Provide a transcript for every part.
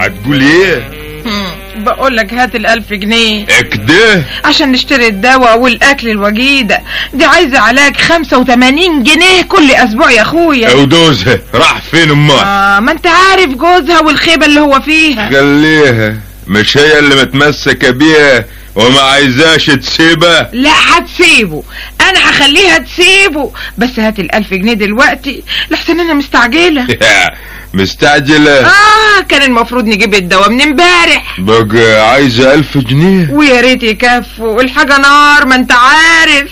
هتقول ايه؟ بقول لك هات ال1000 جنيه اكده عشان نشتري الدواء والاكل الوجيدة دي. عايزة علاج 85 جنيه كل اسبوع يا اخويا. ودوزها راح فين امال؟ ما انت عارف جوزها والخيبة اللي هو فيها. خليها، مش هي اللي متمسكة بيها وما عايزاش تسيبها؟ لا هتسيبه، انا هخليها تسيبه، بس هات ال1000 جنيه دلوقتي لحسن انا مستعجلة. مستعجلة؟ كان المفروض نجيب الدواء من امبارح. بقى عايزة 1000 جنيه؟ ويا ريت يكفوا، الحاجة نار ما انت عارف.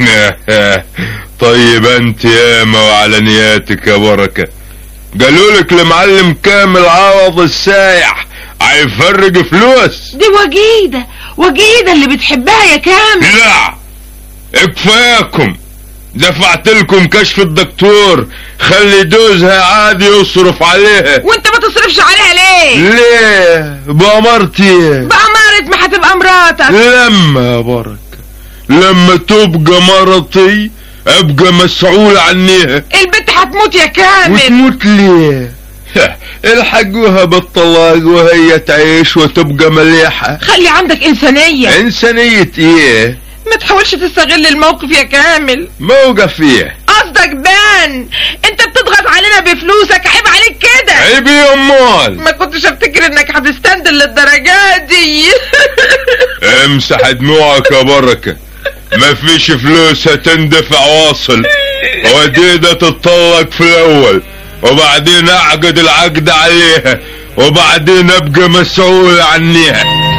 طيب انت ياما وعلى نياتك يا بركة. قالولك لمعلم كامل عوض السايح هيفرق فلوس. دي وجيدة اللي بتحبها يا كامل. لا اكفاكم، دفعت لكم كشف الدكتور، خلي دوزها عادي يصرف عليها. وانت ما تصرفش عليها ليه؟ ليه؟ بأمرتي. بأمارة ما هتبقى مراتك. لما يا بركة، لما تبقى مرتي ابقى مسؤول عنيها. البنت هتموت يا كامل. وتموت ليه؟ الحقوها بالطلاق وهي تعيش وتبقى مليحة. خلي عندك انسانية. انسانية ايه؟ ما تحاولش تستغل الموقف يا كامل. موقف ايه؟ قصدك بان انت بتضغط علينا بفلوسك، عيب عليك كده. عيب ايه امال؟ ما كنتش افتكر انك هتستندل للدرجات دي. امسح دموعك يا بركة، مفيش فلوس هتندفع واصل، وديدة تتطلق في الاول وبعدين اعقد العقد عليها وبعدين ابقى مسؤول عنيها.